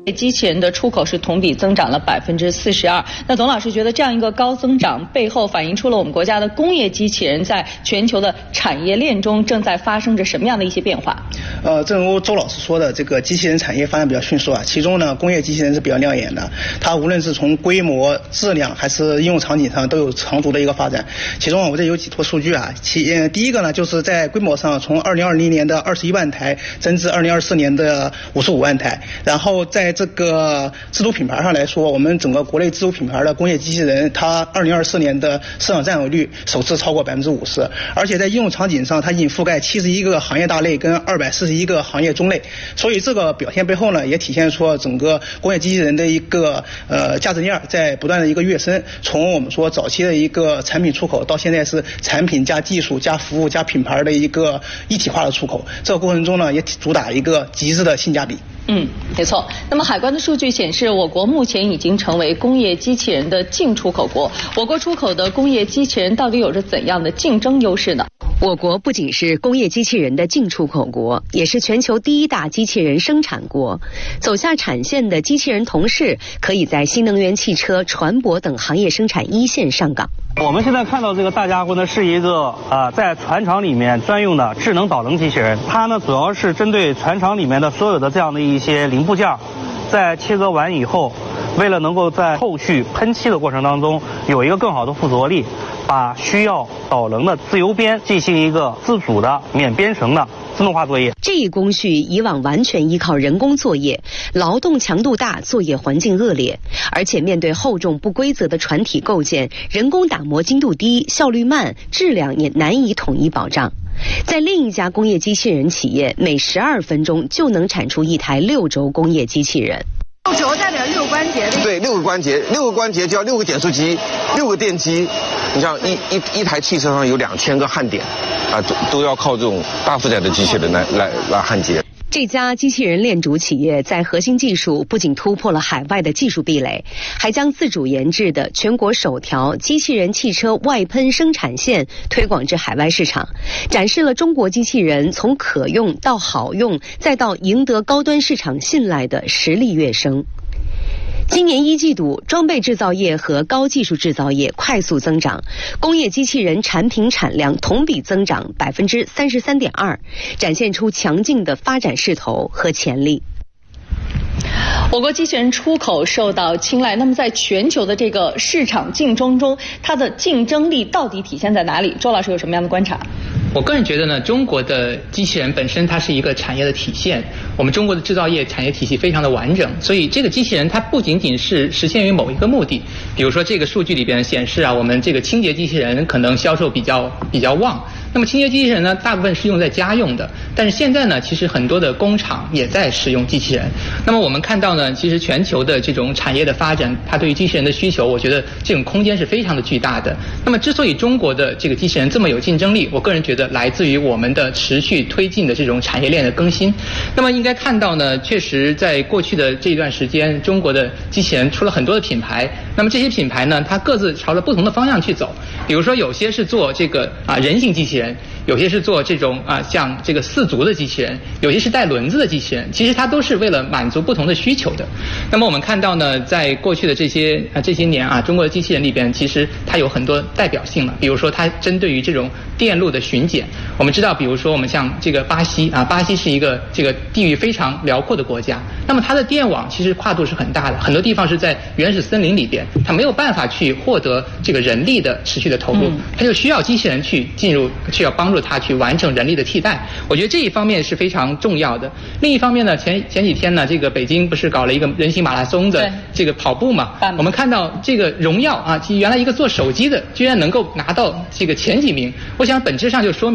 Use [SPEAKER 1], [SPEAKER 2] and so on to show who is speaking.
[SPEAKER 1] 机器人的出口是同比增长了42%。那董老师觉得这样一个高增长背后反映出了我们国家的工业机器人在全球的产业链中正在发生着什么样的一些变化？
[SPEAKER 2] 正如周老师说的，这个机器人产业发展比较迅速啊，其中呢，工业机器人是比较亮眼的，它无论是从规模、质量还是应用场景上都有长足的一个发展。其中我这有几坨数据啊，第一个呢，就是在规模上，从2020年的21万台增至2024年的55万台，然后在这个自主品牌上来说，我们整个国内自主品牌的工业机器人，它2024年的市场占有率首次超过50%，而且在应用场景上，它已经覆盖71个行业大类跟241个行业中类，所以这个表现背后呢，也体现出整个工业机器人的一个价值链在不断的一个跃升，从我们说早期的一个产品出口，到现在是产品加技术加服务加品牌的一个一体化的出口，这个过程中呢，也主打一个极致的性价比。
[SPEAKER 1] 没错。那么海关的数据显示，我国目前已经成为工业机器人的净出口国。我国出口的工业机器人到底有着怎样的竞争优势呢？
[SPEAKER 3] 我国不仅是工业机器人的净出口国，也是全球第一大机器人生产国。走下产线的机器人同事可以在新能源汽车、船舶等行业生产一线上岗。
[SPEAKER 4] 我们现在看到这个大家伙呢，是一个在船厂里面专用的智能导能机器人，它呢主要是针对船厂里面的所有的这样的一些零部件，在切割完以后，为了能够在后续喷漆的过程当中有一个更好的附着力，把需要导能的自由编进行一个自主的免编程的自动化作业。
[SPEAKER 3] 这一工序以往完全依靠人工作业，劳动强度大，作业环境恶劣，而且面对厚重不规则的船体构建，人工打磨精度低，效率慢，质量也难以统一保障。在另一家工业机器人企业，每12分钟就能产出一台6轴工业机器人。
[SPEAKER 5] 6轴代表6个关节，
[SPEAKER 6] 对，6个关节，6个关节就要6个减速机，6个电机。你像一台汽车上有2000个焊点，都要靠这种大负载的机器人来焊接。
[SPEAKER 3] 这家机器人链主企业在核心技术不仅突破了海外的技术壁垒，还将自主研制的全国首条机器人汽车外喷生产线推广至海外市场，展示了中国机器人从可用到好用，再到赢得高端市场信赖的实力跃升。今年1季度，装备制造业和高技术制造业快速增长，工业机器人产品产量同比增长33.2%，展现出强劲的发展势头和潜力。
[SPEAKER 1] 我国机器人出口受到青睐，那么在全球的这个市场竞争中，它的竞争力到底体现在哪里？周老师有什么样的观察？
[SPEAKER 7] 我个人觉得呢，中国的机器人本身它是一个产业的体现，我们中国的制造业产业体系非常的完整，所以这个机器人它不仅仅是实现于某一个目的，比如说这个数据里边显示我们这个清洁机器人可能销售比较旺，那么清洁机器人呢，大部分是用在家用的，但是现在呢，其实很多的工厂也在使用机器人。那么我们看到呢，其实全球的这种产业的发展，它对于机器人的需求，我觉得这种空间是非常的巨大的。那么之所以中国的这个机器人这么有竞争力，我个人觉得来自于我们的持续推进的这种产业链的更新。那么应该看到呢，确实在过去的这一段时间，中国的机器人出了很多的品牌，那么这些品牌呢，它各自朝着不同的方向去走。比如说有些是做这个人形机器人，有些是做这种像这个4足的机器人，有些是带轮子的机器人，其实它都是为了满足不同的需求的。那么我们看到呢，在过去的这些年中国的机器人里边，其实它有很多代表性了。比如说它针对于这种电路的巡检，我们知道，比如说我们像这个巴西巴西是一个这个地域非常辽阔的国家，那么它的电网其实跨度是很大的，很多地方是在原始森林里边，它没有办法去获得这个人力的持续的投入，它就需要机器人去进入，需要帮助它去完成人力的替代。我觉得这一方面是非常重要的。另一方面呢，前几天呢，这个北京不是搞了一个人形马拉松的这个跑步嘛？我们看到这个荣耀原来一个做手机的居然能够拿到这个前几名，我想本质上就说明